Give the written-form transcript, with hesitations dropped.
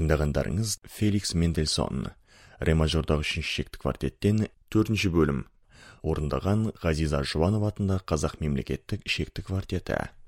Тыңдағандарыңыз Феликс Мендельсон, ре мажордағы 3-ші шекті квартеттен 4-ші бөлім. Орындаған Ғазиза Жұбанова атындағы Қазақ мемлекеттік шекті квартеті.